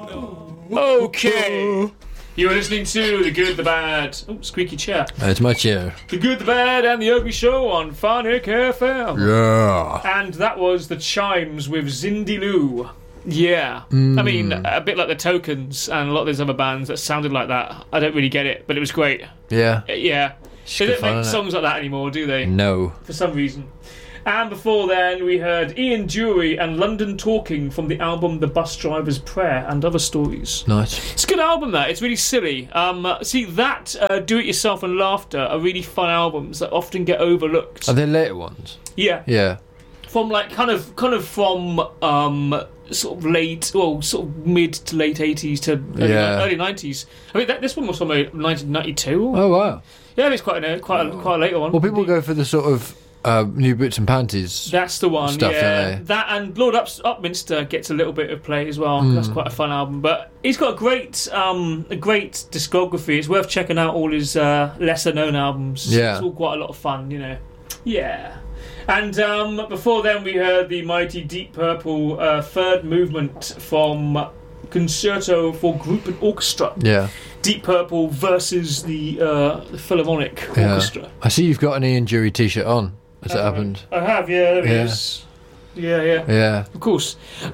Okay. You're listening to The Good, The Bad... Oh, squeaky chair. It's my chair. The Good, The Bad and The Ugly Show on Farnick FM. Yeah. And that was The Chimes with Zindy Lou. Yeah. I mean, a bit like The Tokens and a lot of those other bands that sounded like that. I don't really get it, but it was great. Yeah. Yeah. They don't make songs like that anymore, do they? No. For some reason. And before then, we heard Ian Dury and London Talking from the album The Bus Driver's Prayer and Other Stories. Nice. It's a good album, that. It's really silly. See, that, Do It Yourself and Laughter are really fun albums that often get overlooked. Are they later ones? Yeah. Yeah. From, like, kind of from, sort of mid to late 80s to early 90s. I mean, this one was from 1992. Oh, wow. Yeah, it's quite a later one. Well, people go for the sort of New Boots and Panties. That's the one. Stuff, yeah. don't they? That and Lord Upminster gets a little bit of play as well. That's quite a fun album. But he's got a great discography. It's worth checking out all his lesser known albums. Yeah. It's all quite a lot of fun, you know. Yeah. And before then, we heard the mighty Deep Purple third movement from Concerto for Group and Orchestra. Yeah. Deep Purple versus the Philharmonic Orchestra. I see you've got an Ian Dury t-shirt on. Has it happened? I have, yeah. There it is. Yeah. Yeah. Of course.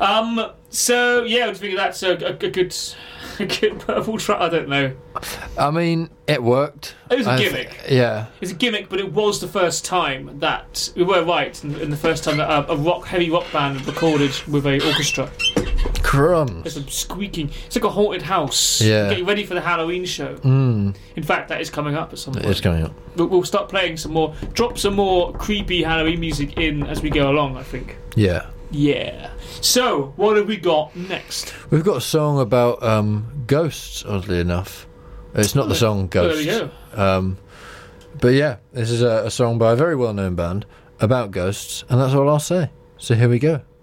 So yeah, I was thinking that's a good Purple track. I don't know. I mean, it worked. It was a gimmick. Yeah. It's a gimmick, but it was the first time that we were right, and the first time that a heavy rock band had recorded with a orchestra. Crumbs. There's some squeaking. It's like a haunted house. Yeah. Getting ready for the Halloween show. Mm. In fact, that is coming up at some point. It's coming up. We'll start playing some more. Drop some more creepy Halloween music in as we go along, I think. Yeah. Yeah. So, what have we got next? We've got a song about ghosts, oddly enough. It's not the song Ghosts. There we go. But yeah, this is a song by a very well-known band about ghosts, and that's all I'll say. So here we go.